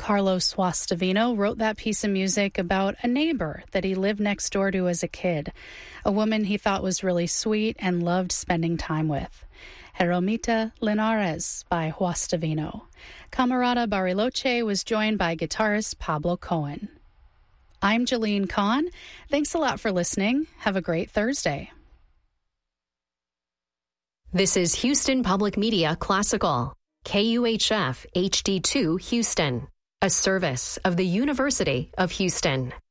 Carlos Guastavino wrote that piece of music about a neighbor that he lived next door to as a kid, a woman he thought was really sweet and loved spending time with. Jeromita Linares by Guastavino. Camarada Bariloche was joined by guitarist Pablo Cohen. I'm Jalene Kahn. Thanks a lot for listening. Have a great Thursday. This is Houston Public Media Classical, KUHF HD2 Houston, a service of the University of Houston.